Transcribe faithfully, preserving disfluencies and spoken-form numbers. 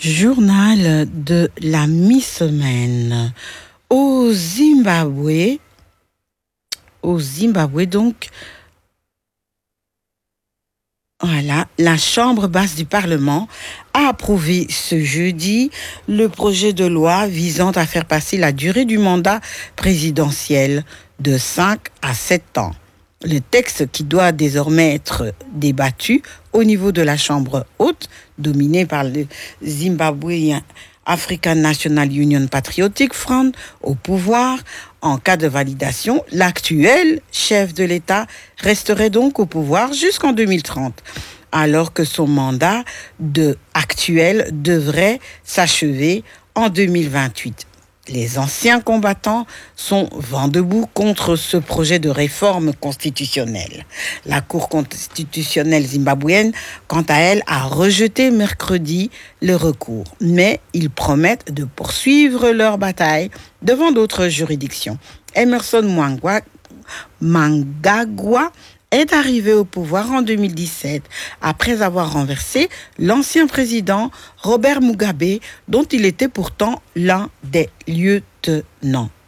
Journal de la mi-semaine. Au Zimbabwe, au Zimbabwe donc, voilà, la Chambre basse du Parlement a approuvé ce jeudi le projet de loi visant à faire passer la durée du mandat présidentiel de cinq à sept ans. Le texte qui doit désormais être débattu au niveau de la Chambre haute, dominée par le Zimbabwean African National Union Patriotic Front, au pouvoir. En cas de validation, l'actuel chef de l'État resterait donc au pouvoir jusqu'en deux mille trente, alors que son mandat de actuel devrait s'achever en deux mille vingt-huit. Les anciens combattants sont vent debout contre ce projet de réforme constitutionnelle. La Cour constitutionnelle zimbabwéenne, quant à elle, a rejeté mercredi le recours. Mais ils promettent de poursuivre leur bataille devant d'autres juridictions. Emmerson Mnangagwa, Mnangagwa est arrivé au pouvoir en deux mille dix-sept, après avoir renversé l'ancien président Robert Mugabe, dont il était pourtant l'un des lieutenants.